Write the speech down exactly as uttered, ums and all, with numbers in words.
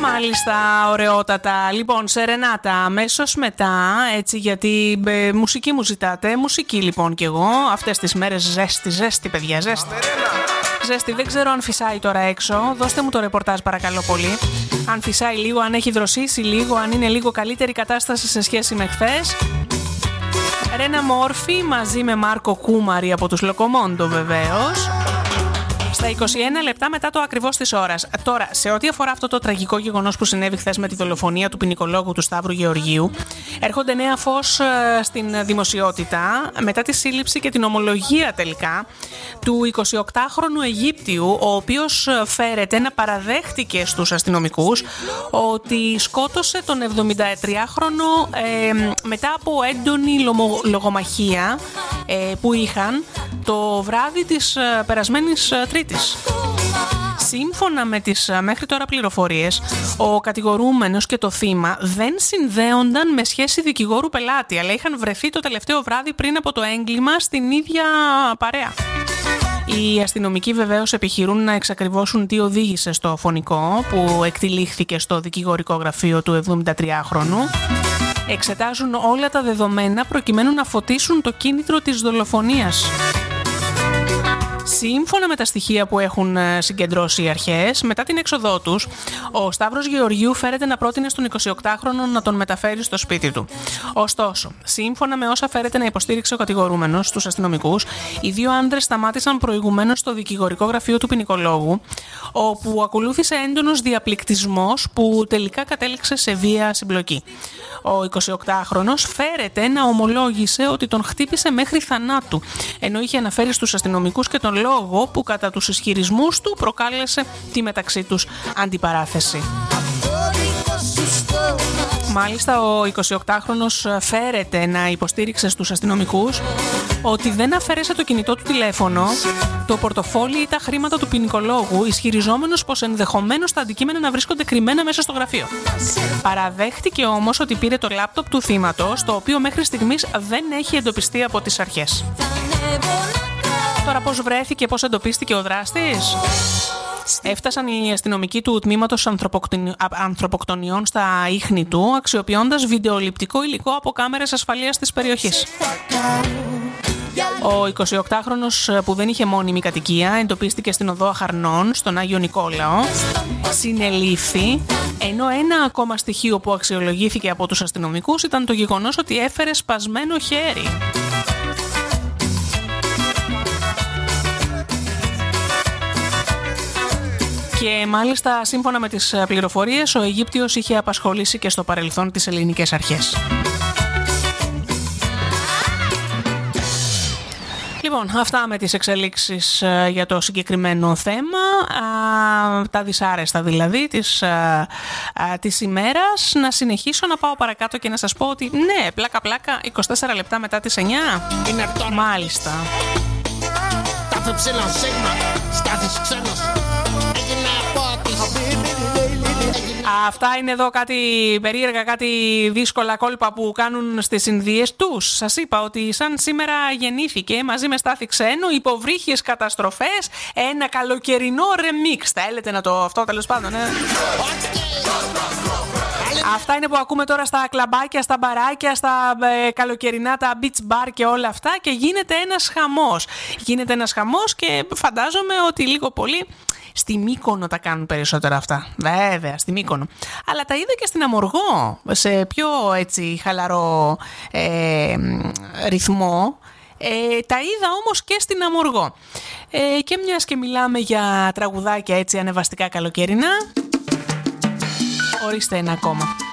Μάλιστα, ωραιότατα. Λοιπόν, σερενάτα αμέσως μετά, έτσι, γιατί ε, μουσική μου ζητάτε. Μουσική λοιπόν κι εγώ. Αυτές τις μέρες ζέστη, ζέστη παιδιά, ζέστη. Ζέστη, δεν ξέρω αν φυσάει τώρα έξω. Δώστε μου το ρεπορτάζ παρακαλώ πολύ. Αν φυσάει λίγο, αν έχει δροσίσει λίγο, αν είναι λίγο καλύτερη κατάσταση σε σχέση με χθες. Ρένα Μόρφη μαζί με Μάρκο Κούμαρη από τους Λοκομόντο βεβαίως. Στα είκοσι ένα λεπτά μετά το ακριβώς της ώρας. Τώρα, σε ό,τι αφορά αυτό το τραγικό γεγονός που συνέβη χθες με τη δολοφονία του ποινικολόγου του Σταύρου Γεωργίου, έρχονται νέα φως στην δημοσιότητα μετά τη σύλληψη και την ομολογία τελικά του εικοσιοκτάχρονου Αιγύπτιου, ο οποίος φέρεται να παραδέχτηκε στους αστυνομικούς ότι σκότωσε τον εβδομηντατριάχρονο ε, μετά από έντονη λομο, λογομαχία ε, που είχαν το βράδυ της ε, περασμένης ε, Τρίτης. Σύμφωνα με τις μέχρι τώρα πληροφορίες, ο κατηγορούμενος και το θύμα δεν συνδέονταν με σχέση δικηγόρου-πελάτη, αλλά είχαν βρεθεί το τελευταίο βράδυ πριν από το έγκλημα στην ίδια παρέα. Οι αστυνομικοί βεβαίως επιχειρούν να εξακριβώσουν τι οδήγησε στο φονικό που εκτυλίχθηκε στο δικηγορικό γραφείο του εβδομηντατριάχρονου. Εξετάζουν όλα τα δεδομένα προκειμένου να φωτίσουν το κίνητρο της δολοφονίας. Σύμφωνα με τα στοιχεία που έχουν συγκεντρώσει οι αρχές, μετά την έξοδό τους, ο Σταύρος Γεωργίου φέρεται να πρότεινε στον εικοσιοκτάχρονο να τον μεταφέρει στο σπίτι του. Ωστόσο, σύμφωνα με όσα φέρεται να υποστήριξε ο κατηγορούμενος στους αστυνομικούς, οι δύο άνδρες σταμάτησαν προηγουμένως στο δικηγορικό γραφείο του ποινικολόγου, όπου ακολούθησε έντονος διαπληκτισμός που τελικά κατέληξε σε βία συμπλοκή. Ο εικοσιοκτάχρονος φέρεται να ομολόγησε ότι τον χτύπησε μέχρι θανάτου, ενώ είχε αναφέρει στους αστυνομικούς και τον λόγο που κατά τους ισχυρισμούς του προκάλεσε τη μεταξύ τους αντιπαράθεση. Μάλιστα, ο εικοσιοκτάχρονος φέρεται να υποστήριξε στους αστυνομικούς ότι δεν αφαίρεσε το κινητό του τηλέφωνο, το πορτοφόλι ή τα χρήματα του ποινικολόγου, ισχυριζόμενος πως ενδεχομένως τα αντικείμενα να βρίσκονται κρυμμένα μέσα στο γραφείο. Παραδέχτηκε όμως ότι πήρε το λάπτοπ του θύματος, το οποίο μέχρι στιγμής δεν έχει εντοπιστεί από τις αρχές. Τώρα πώς βρέθηκε, πώς εντοπίστηκε ο δράστης? Έφτασαν οι αστυνομικοί του τμήματος ανθρωποκτονιών στα ίχνη του, αξιοποιώντας βιντεοληπτικό υλικό από κάμερες ασφαλείας της περιοχής. Ο εικοσιοκτάχρονος που δεν είχε μόνιμη κατοικία εντοπίστηκε στην οδό Αχαρνών, στον Άγιο Νικόλαο. Συνελήφθη, ενώ ένα ακόμα στοιχείο που αξιολογήθηκε από τους αστυνομικούς ήταν το γεγονός ότι έφερε σπασμένο χέρι. Και μάλιστα, σύμφωνα με τις πληροφορίες, ο Αιγύπτιος είχε απασχολήσει και στο παρελθόν τις ελληνικές αρχές. Λοιπόν, αυτά με τις εξελίξεις για το συγκεκριμένο θέμα, τα δυσάρεστα δηλαδή της, της ημέρας. Να συνεχίσω να πάω παρακάτω και να σας πω ότι ναι, πλάκα πλάκα, είκοσι τέσσερα λεπτά μετά τις εννιά. Είναι τώρα. Μάλιστα. Τάφε ψηλό σίγμα, στάθεις ξένος. Έγινε απότης. Αυτά είναι εδώ κάτι περίεργα, κάτι δύσκολα κόλπα που κάνουν στις συνδυές τους. Σας είπα ότι σαν σήμερα γεννήθηκε μαζί με Στάθη Ξένο, υποβρύχιες καταστροφές, ένα καλοκαιρινό ρεμίξ. Θα έλετε να το αυτό τέλος πάντων, ε? Αυτά είναι που ακούμε τώρα στα κλαμπάκια, στα μπαράκια, στα ε, καλοκαιρινά, τα beach bar και όλα αυτά, και γίνεται ένας χαμός. Γίνεται ένας χαμός και φαντάζομαι ότι λίγο πολύ στη Μύκονο τα κάνουν περισσότερα αυτά. Βέβαια, στη Μύκονο. Αλλά τα είδα και στην Αμοργό, σε πιο έτσι χαλαρό ε, ρυθμό. Ε, τα είδα όμως και στην Αμοργό. Ε, και μιας και μιλάμε για τραγουδάκια έτσι ανεβαστικά καλοκαιρινά, ορίστε ένα ακόμα.